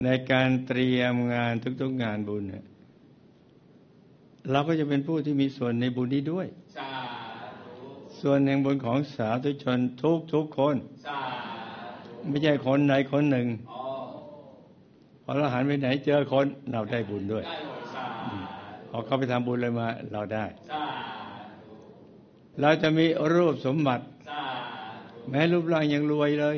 ในการเตรียมงานทุกๆงานบุญเนี่ยเราก็จะเป็นผู้ที่มีส่วนในบุญนี้ด้วยส่วนแห่งบุญของสาธุชนทุกคนไม่ใช่คนใดคนหนึ่งพอเราหันไปไหนเจอคนเราได้บุญด้วยพอเขาไปทำบุญเลยมาเราได้เราจะมีรูปสมบัติแม้รูปร่างยังรวยเลย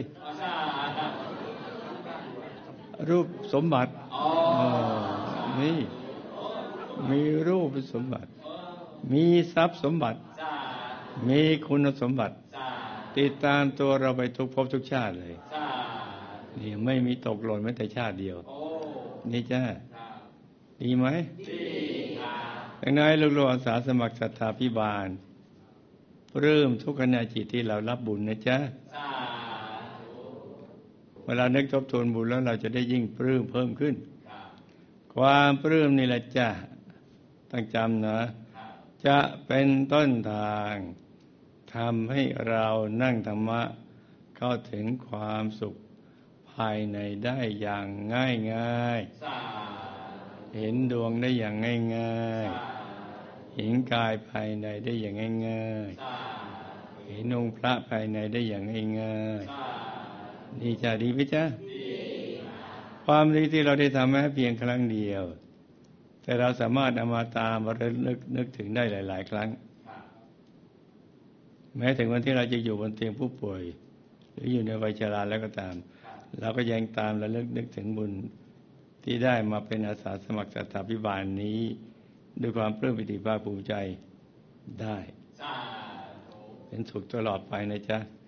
รูปสมบัตินี่มีรูปสมบัติมีทรัพย์สมบัติมีคุณสมบัติติดตามตัวเราไปทุกภพทุกชาติเลยนี่ไม่มีตกหล่นแม้แต่ชาติเดียวนี่จ้าดีไหมดีค่ะดังนั้นลูกๆอาสาสมัครศรัทธาภิบาลปลื้มทุกขณะจิตที่เรารับบุญนะจ๊ะเวลานึกทบทวนบุญแล้วเราจะได้ยิ่งปลื้มเพิ่มขึ้นความปลื้มนี่แหละจ้ะต้องจำนะจะเป็นต้นทางทำให้เรานั่งธรรมะเข้าถึงความสุขภายในได้อย่างง่ายๆเห็นดวงได้อย่างง่ายๆเห็นกายภายในได้อย่างง่ายๆเห็นองค์พระภายในได้อย่างง่ายๆดีจ้ะดีไหมจ๊ะความดีที่เราได้ทำแม้เพียงครั้งเดียวแต่เราสามารถเอามาตามระลึกนึกถึงได้หลายๆครั้งแม้ถึงวันที่เราจะอยู่บนเตียงผู้ป่วยหรืออยู่ในวัยชราแล้วก็ตามเราก็ยังตามระลึกนึกถึงบุญที่ได้มาเป็นอาสาสมัครศรัทธาภิบาลนี้ด้วยความปลื้มปิติภาคภูมิใจได้เป็นสุขตลอดไปนะจ๊ะ